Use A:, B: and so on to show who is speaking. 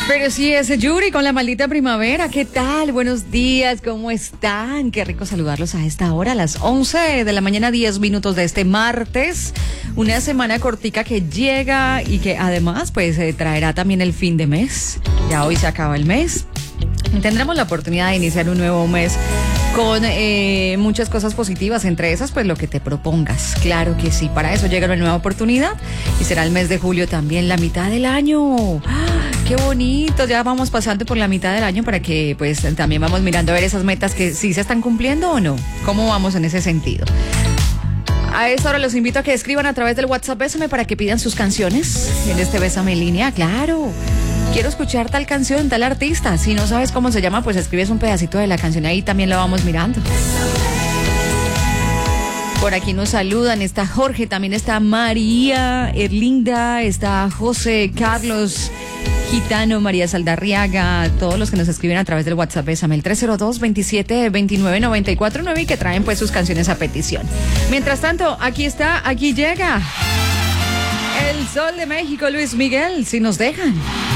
A: Pero sí, ese Yuri con la maldita primavera. ¿Qué tal? Buenos días, ¿cómo están? Qué rico saludarlos a esta hora, a las 11 de la mañana, 10 minutos de este martes. Una semana cortica que llega y que además pues traerá también el fin de mes. Ya hoy se acaba el mes. Tendremos la oportunidad de iniciar un nuevo mes con muchas cosas positivas, entre esas pues lo que te propongas. Claro que sí, para eso llega una nueva oportunidad y será el mes de julio también, la mitad del año. ¡Ah, qué bonito! Ya vamos pasando por la mitad del año para que pues también vamos mirando a ver esas metas que sí se están cumpliendo o no. ¿Cómo vamos en ese sentido? A esta hora los invito a que escriban a través del WhatsApp Bésame para que pidan sus canciones en este Bésame en línea, claro. Quiero escuchar tal canción, tal artista. Si no sabes cómo se llama, pues escribes un pedacito de la canción. Ahí también lo vamos mirando. Por aquí nos saludan. Está Jorge, también está María Erlinda, está José, Carlos, Gitano, María Saldarriaga, todos los que nos escriben a través del WhatsApp Bésame, el 302-27-29-94-9 y que traen pues sus canciones a petición. Mientras tanto, aquí llega el Sol de México, Luis Miguel, si nos dejan.